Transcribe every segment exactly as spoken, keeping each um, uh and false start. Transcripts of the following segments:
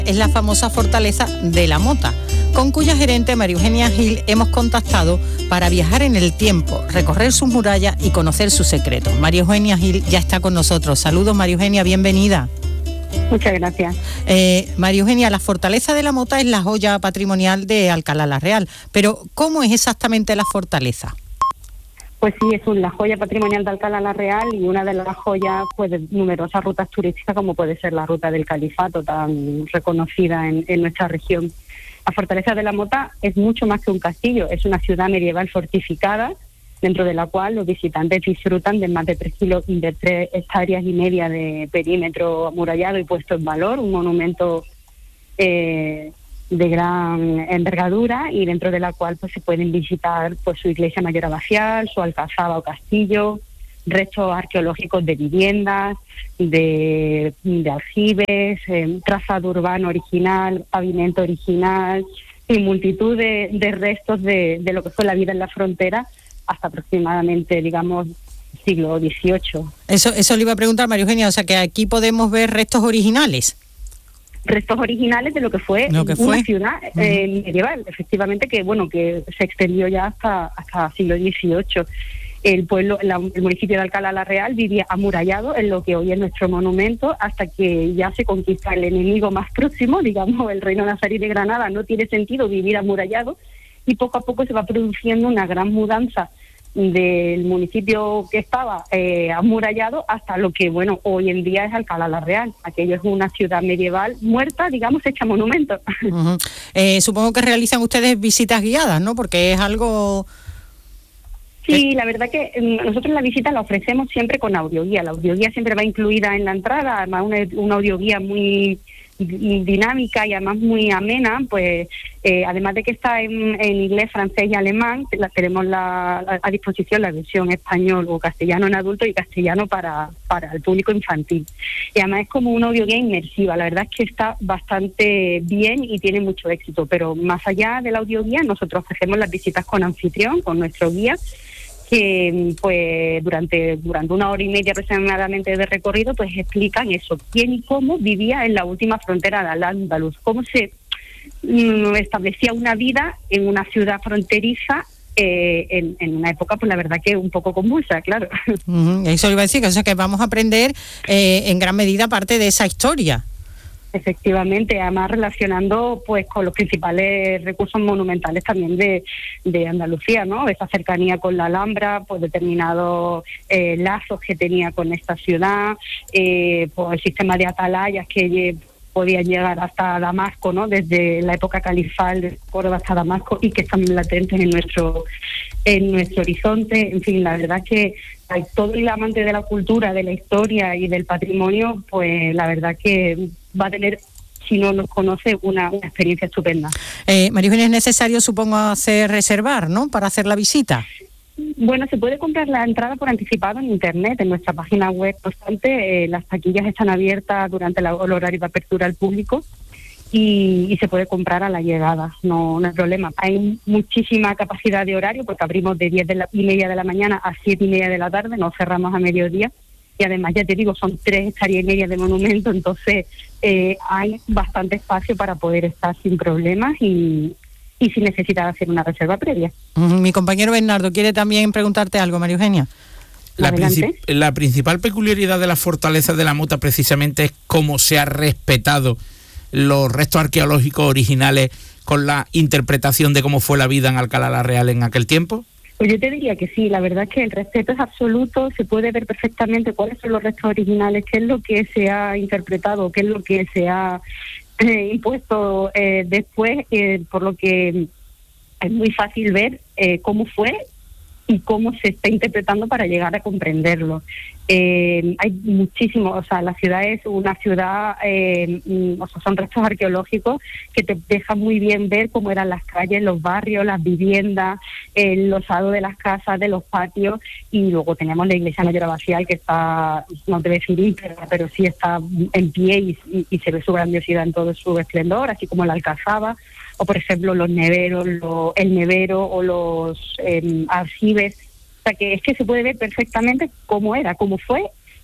Es la famosa fortaleza de la Mota, con cuya gerente María Eugenia Gil hemos contactado para viajar en el tiempo, recorrer sus murallas y conocer sus secretos. María Eugenia Gil ya está con nosotros. Saludos, María Eugenia, bienvenida. Muchas gracias. Eh, María Eugenia, la fortaleza de la Mota es la joya patrimonial de Alcalá la Real, pero ¿cómo es exactamente la fortaleza? Pues sí, es la joya patrimonial de Alcalá la Real y una de las joyas pues, de numerosas rutas turísticas, como puede ser la ruta del Califato, tan reconocida en, en nuestra región. La fortaleza de la Mota es mucho más que un castillo, es una ciudad medieval fortificada, dentro de la cual los visitantes disfrutan de más de tres, kilos, de tres hectáreas y media de perímetro amurallado y puesto en valor, un monumento eh, de gran envergadura y dentro de la cual pues se pueden visitar pues su iglesia mayor abacial, su alcazaba o castillo, restos arqueológicos de viviendas, de, de aljibes, eh, trazado urbano original, pavimento original y multitud de, de restos de, de lo que fue la vida en la frontera hasta aproximadamente, digamos, siglo dieciocho. Eso, eso le iba a preguntar, María Eugenia, o sea que aquí podemos ver restos originales. Restos originales de lo que fue, lo que una fue. ciudad eh, uh-huh. medieval, efectivamente, que bueno que se extendió ya hasta hasta siglo dieciocho. El pueblo, la, el municipio de Alcalá la Real vivía amurallado en lo que hoy es nuestro monumento, hasta que ya se conquista el enemigo más próximo, digamos, el reino nazarí de Granada. No tiene sentido vivir amurallado y poco a poco se va produciendo una gran mudanza del municipio que estaba eh, amurallado hasta lo que, bueno, hoy en día es Alcalá la Real. Aquello es una ciudad medieval muerta, digamos, hecha monumento. Uh-huh. Eh, supongo que realizan ustedes visitas guiadas, ¿no? Porque es algo... Sí, la verdad que nosotros la visita la ofrecemos siempre con audioguía. La audioguía siempre va incluida en la entrada, además una, una audioguía muy dinámica y además muy amena, pues eh, además de que está en, en inglés, francés y alemán, la, tenemos la, la, a disposición la versión español o castellano en adulto y castellano para, para el público infantil. Y además es como una audioguía inmersiva, la verdad es que está bastante bien y tiene mucho éxito, pero más allá de la audioguía nosotros ofrecemos las visitas con anfitrión, con nuestro guía, que pues durante durante una hora y media aproximadamente de recorrido pues explican eso, quién y cómo vivía en la última frontera de Al-Ándalus, cómo se mm, establecía una vida en una ciudad fronteriza eh, en, en una época pues la verdad que un poco convulsa, claro. Uh-huh. Eso iba a decir, que, o sea, que vamos a aprender eh, en gran medida parte de esa historia. Efectivamente, además relacionando pues con los principales recursos monumentales también de, de Andalucía, ¿no? Esa cercanía con la Alhambra, pues determinados eh, lazos que tenía con esta ciudad, eh, pues el sistema de atalayas que eh, podían llegar hasta Damasco, ¿no? Desde la época califal de Córdoba hasta Damasco y que están latentes en nuestro en nuestro horizonte. En fin, la verdad es que hay todo el amante de la cultura, de la historia y del patrimonio, pues la verdad que va a tener, si no nos conoce, una, una experiencia estupenda. Eh, María Eugenia, es necesario, supongo, hacer reservar, ¿no?, para hacer la visita. Bueno, se puede comprar la entrada por anticipado en internet, en nuestra página web. No obstante, eh, las taquillas están abiertas durante la, el horario de apertura al público y, y se puede comprar a la llegada, no, no hay problema. Hay muchísima capacidad de horario porque abrimos de diez de la, y media de la mañana a siete y media de la tarde, no cerramos a mediodía. Y además, ya te digo, son tres hectáreas y media de monumento, entonces eh, hay bastante espacio para poder estar sin problemas y, y sin necesidad de hacer una reserva previa. Uh-huh. Mi compañero Bernardo quiere también preguntarte algo, María Eugenia. La, princip- la principal peculiaridad de la fortaleza de la Mota precisamente es cómo se ha respetado los restos arqueológicos originales con la interpretación de cómo fue la vida en Alcalá la Real en aquel tiempo. Pues yo te diría que sí, la verdad es que el respeto es absoluto, se puede ver perfectamente cuáles son los restos originales, qué es lo que se ha interpretado, qué es lo que se ha eh, impuesto eh, después, eh, por lo que es muy fácil ver eh, cómo fue y cómo se está interpretando para llegar a comprenderlo. Eh, hay muchísimo, o sea, la ciudad es una ciudad, eh, o sea, son restos arqueológicos que te dejan muy bien ver cómo eran las calles, los barrios, las viviendas, el losado de las casas, de los patios, y luego tenemos la iglesia mayor abacial que está, no te voy a decir íntegra, pero sí está en pie y, y, y se ve su grandiosidad en todo su esplendor, así como la alcazaba, o por ejemplo los neveros, lo, el nevero o los eh, aljibes. O sea que es que se puede ver perfectamente cómo era, cómo fue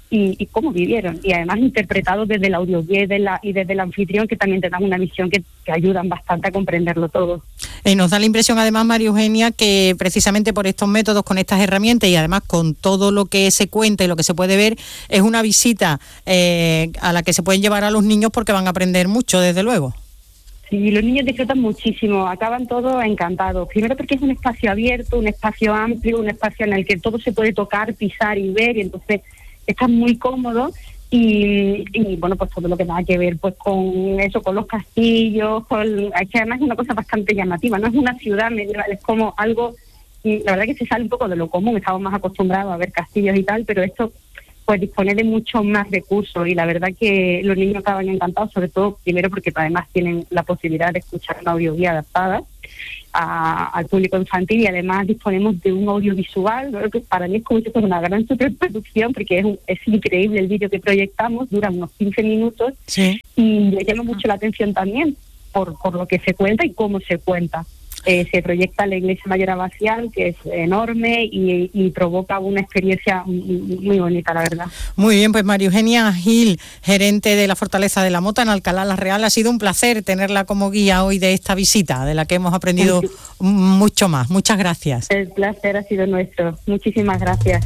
y, y cómo vivieron, y además interpretados desde el audioguía y, de la, y desde el anfitrión, que también te dan una visión que, que ayudan bastante a comprenderlo todo. Eh, nos da la impresión además, María Eugenia, que precisamente por estos métodos, con estas herramientas y además con todo lo que se cuenta y lo que se puede ver, es una visita eh, a la que se pueden llevar a los niños porque van a aprender mucho, desde luego. Sí, los niños disfrutan muchísimo, acaban todos encantados. Primero porque es un espacio abierto, un espacio amplio, un espacio en el que todo se puede tocar, pisar y ver, y entonces están muy cómodos. Y, y bueno, pues todo lo que tenga que ver pues con eso, con los castillos, con, es que además es una cosa bastante llamativa, no es una ciudad medieval, es como algo, la verdad que se sale un poco de lo común, estamos más acostumbrados a ver castillos y tal, pero esto pues dispone de muchos más recursos, y la verdad que los niños acaban encantados, sobre todo primero porque además tienen la posibilidad de escuchar una audioguía adaptada a, al público infantil, y además disponemos de un audiovisual, ¿no? Que para mí es como si fuera una gran superproducción, porque es, un, es increíble el vídeo que proyectamos, dura unos quince minutos, sí. Y le llama mucho la atención también por, por lo que se cuenta y cómo se cuenta. Eh, se proyecta la iglesia mayor abacial, que es enorme, y, y provoca una experiencia muy bonita, la verdad. Muy bien, pues María Eugenia Gil, gerente de la Fortaleza de la Mota en Alcalá la Real, ha sido un placer tenerla como guía hoy de esta visita, de la que hemos aprendido mucho más. Muchas gracias. El placer ha sido nuestro. Muchísimas gracias.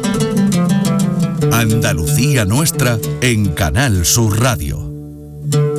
Andalucía Nuestra en Canal Sur Radio.